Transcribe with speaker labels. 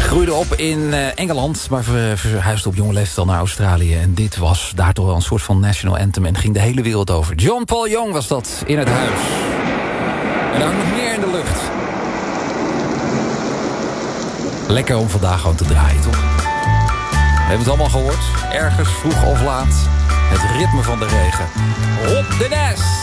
Speaker 1: Groeide op in Engeland, maar verhuisde op jonge leeftijd al naar Australië. En dit was daar toch wel een soort van national anthem en ging de hele wereld over. John Paul Young was dat in het huis. En daar nog meer in de lucht. Lekker om vandaag gewoon te draaien, toch? We hebben het allemaal gehoord. Ergens, vroeg of laat. Het ritme van de regen. Op de Nes!